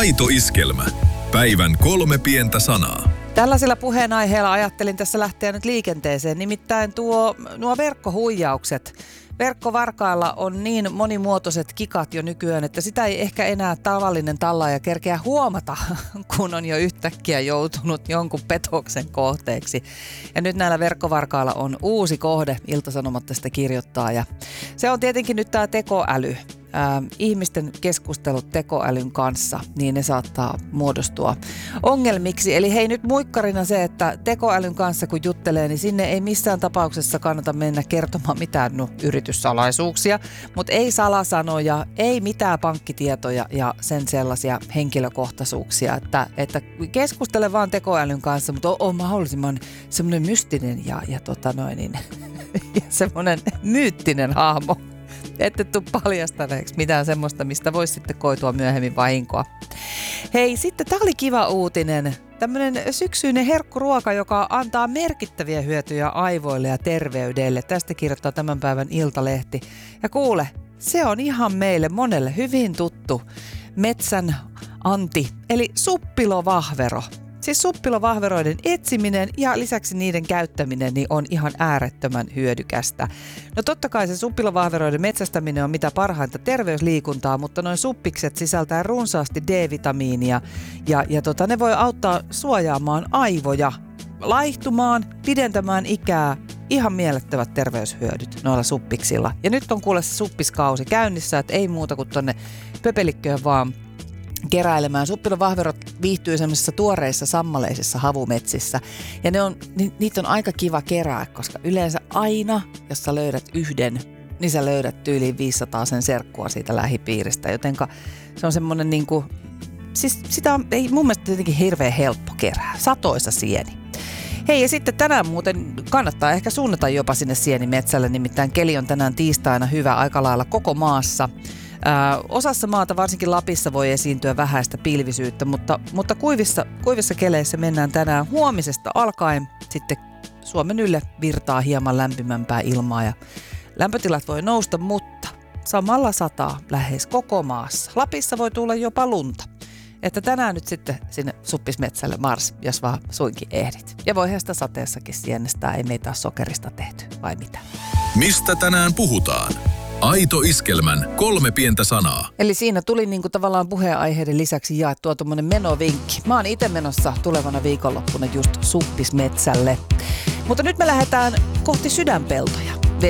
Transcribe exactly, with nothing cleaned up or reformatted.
Aito iskelmä. Päivän kolme pientä sanaa. Tällaisilla puheenaiheilla ajattelin tässä lähteä nyt liikenteeseen. Nimittäin tuo, nuo verkkohuijaukset. Verkkovarkailla on niin monimuotoiset kikat jo nykyään, että sitä ei ehkä enää tavallinen tallaaja kerkeä huomata, kun on jo yhtäkkiä joutunut jonkun petoksen kohteeksi. Ja nyt näillä verkkovarkailla on uusi kohde, Ilta-Sanomat tästä kirjoittaa. Ja se on tietenkin nyt tämä tekoäly. Äh, ihmisten keskustelut tekoälyn kanssa, niin ne saattaa muodostua ongelmiksi. Eli hei, nyt muikkarina se, että tekoälyn kanssa kun juttelee, niin sinne ei missään tapauksessa kannata mennä kertomaan mitään no, yrityssalaisuuksia, mutta ei salasanoja, ei mitään pankkitietoja ja sen sellaisia henkilökohtaisuuksia, että, että keskustele vaan tekoälyn kanssa, mutta on, on mahdollisimman semmoinen mystinen ja, ja, tota noin, niin, ja semmoinen myyttinen hahmo. Ette tule paljastaneeksi mitään semmoista, mistä voisi sitten koitua myöhemmin vahinkoa. Hei, sitten tämä oli kiva uutinen. Tämmöinen syksyinen herkkuruoka, joka antaa merkittäviä hyötyjä aivoille ja terveydelle. Tästä kirjoittaa tämän päivän Iltalehti. Ja kuule, se on ihan meille monelle hyvin tuttu metsän anti, eli suppilovahvero. Siis suppilovahveroiden etsiminen ja lisäksi niiden käyttäminen niin on ihan äärettömän hyödykästä. No totta kai se suppilovahveroiden metsästäminen on mitä parhainta terveysliikuntaa, mutta noin suppikset sisältää runsaasti D-vitamiinia ja, ja tota, ne voi auttaa suojaamaan aivoja, laihtumaan, pidentämään ikää. Ihan mielettömät terveyshyödyt noilla suppiksilla. Ja nyt on kuule se suppiskausi käynnissä, että ei muuta kuin tonne pöpelikköön vaan keräilemään. Suppilovahverot viihtyy semmoisissa tuoreissa sammaleisissa havumetsissä. Ja ne on, ni, niitä on aika kiva kerää, koska yleensä aina, jos sä löydät yhden, niin sä löydät tyyliin viisisataa sen serkkua siitä lähipiiristä. Jotenka se on semmoinen niinku, siis sitä on ei, mun mielestä jotenkin hirveän helppo kerää. Satoissa sieni. Hei, ja sitten tänään muuten kannattaa ehkä suunnata jopa sinne sienimetsälle, nimittäin keli on tänään tiistaina hyvä aika lailla koko maassa. Ö, osassa maata, varsinkin Lapissa, voi esiintyä vähäistä pilvisyyttä, mutta, mutta kuivissa, kuivissa keleissä mennään tänään huomisesta alkaen. Sitten Suomen ylle virtaa hieman lämpimämpää ilmaa ja lämpötilat voi nousta, mutta samalla sataa lähes koko maassa. Lapissa voi tulla jopa lunta. Että tänään nyt sitten sinne suppismetsälle mars, jos vaan suinkin ehdit. Ja voihan sitä sateessakin sienestää, ei meitä ole sokerista tehty, vai mitä? Mistä tänään puhutaan? Aito iskelmän kolme pientä sanaa. Eli siinä tuli niinku tavallaan puheenaiheiden lisäksi jaettua tuommoinen menovinkki. Mä oon itse menossa tulevana viikonloppuna just suppismetsälle. Mutta nyt me lähdetään kohti sydänpeltoja.